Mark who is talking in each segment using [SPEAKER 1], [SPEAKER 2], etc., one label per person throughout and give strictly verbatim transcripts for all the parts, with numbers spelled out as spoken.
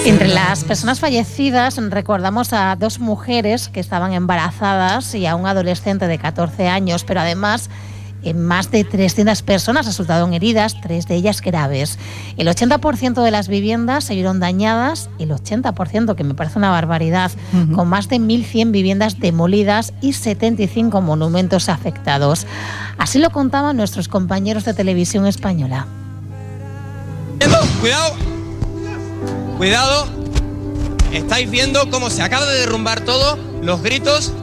[SPEAKER 1] Entre las personas fallecidas recordamos a dos mujeres que estaban embarazadas y a un adolescente de catorce años, pero además más de trescientas personas resultaron heridas, tres de ellas graves. El ochenta por ciento de las viviendas se vieron dañadas, el ochenta por ciento, que me parece una barbaridad, uh-huh. con más de mil cien viviendas demolidas y setenta y cinco monumentos afectados. Así lo contaban nuestros compañeros de Televisión Española.
[SPEAKER 2] Cuidado, cuidado, estáis viendo cómo se acaba de derrumbar todo, los gritos.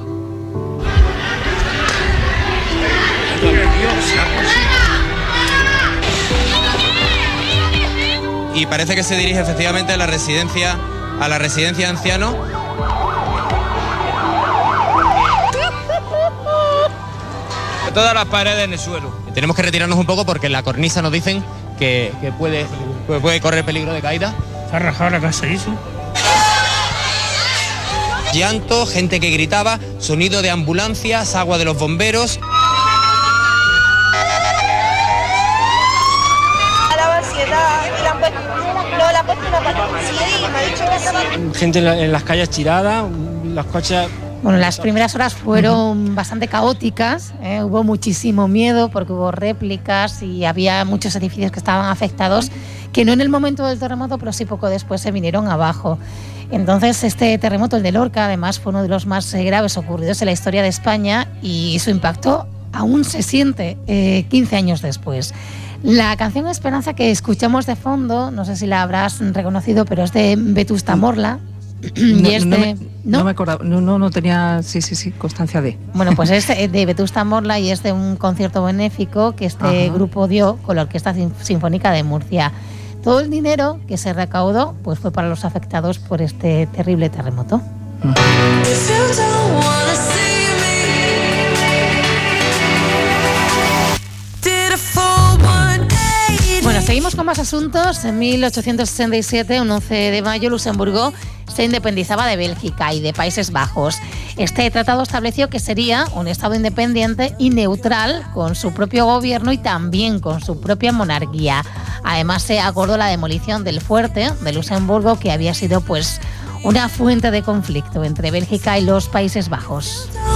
[SPEAKER 2] Y parece que se dirige efectivamente a la residencia, a la residencia de ancianos.
[SPEAKER 3] Todas las paredes en el suelo.
[SPEAKER 2] Tenemos que retirarnos un poco porque en la cornisa nos dicen que, que puede, puede correr peligro de caída.
[SPEAKER 3] Se ha rajado la casa, ¿eso?
[SPEAKER 2] Llanto, gente que gritaba, sonido de ambulancias, agua de los bomberos.
[SPEAKER 3] Gente en las calles tiradas, las coches...
[SPEAKER 1] Bueno, las primeras horas fueron bastante caóticas, ¿eh? Hubo muchísimo miedo porque hubo réplicas y había muchos edificios que estaban afectados, que no en el momento del terremoto, pero sí poco después se vinieron abajo. Entonces, este terremoto, el de Lorca, además fue uno de los más graves ocurridos en la historia de España y su impacto aún se siente eh, quince años después. La canción Esperanza que escuchamos de fondo, no sé si la habrás reconocido, pero es de Vetusta Morla.
[SPEAKER 4] No, y es no, de, me, ¿no? no me acordaba, no, no, no tenía, sí, sí, sí, constancia de.
[SPEAKER 1] Bueno, pues es de Vetusta Morla y es de un concierto benéfico que este Ajá. grupo dio con la Orquesta Sinfónica de Murcia. Todo el dinero que se recaudó pues fue para los afectados por este terrible terremoto. Uh-huh. Bueno, seguimos con más asuntos. En mil ochocientos sesenta y siete, un once de mayo, Luxemburgo se independizaba de Bélgica y de Países Bajos. Este tratado estableció que sería un Estado independiente y neutral con su propio gobierno y también con su propia monarquía. Además, se acordó la demolición del fuerte de Luxemburgo, que había sido pues una fuente de conflicto entre Bélgica y los Países Bajos.